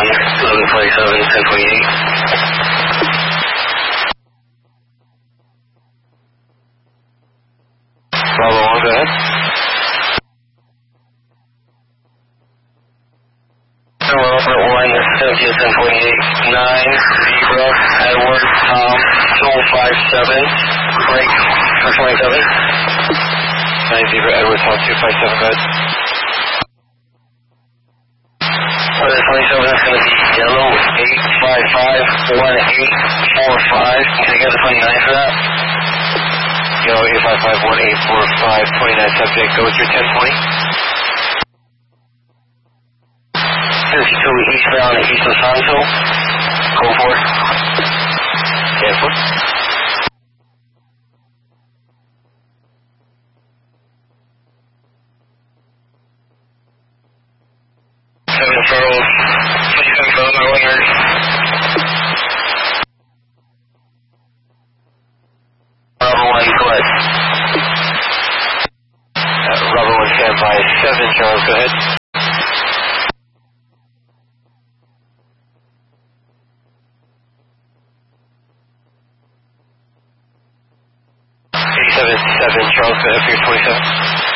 1127, 1028. Bravo 1, go ahead. We're over at 1, 17, 1028, 9, Zebra, Edward, Tom, Soul 57, break for 27. 9, Zebra, Edward, Tom, 257, go ahead. For the 27 is going to be yellow, 855, 1845. Can I get the 29 for that? Yellow, 855, 1845, 29 subject, go with your 1020. 52 eastbound at East Lasanto. Go for it. Cancel. Charles, 27 Phone, my wingers. Bravo 1, go ahead. Bravo 1, stand by. 7, Charles, go ahead. Charles, go ahead for your 27.